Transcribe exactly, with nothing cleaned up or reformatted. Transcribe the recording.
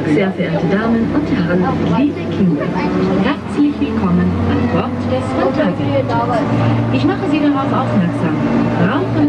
Sehr verehrte Damen und Herren, liebe Kinder, herzlich willkommen an Bord des Phantasialandes. Ich mache Sie darauf aufmerksam, Rauchen